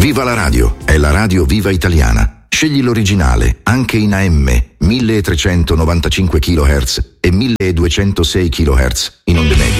Viva la radio, è la radio viva italiana. Scegli l'originale, anche in AM, 1395 kHz e 1206 kHz in onde medie.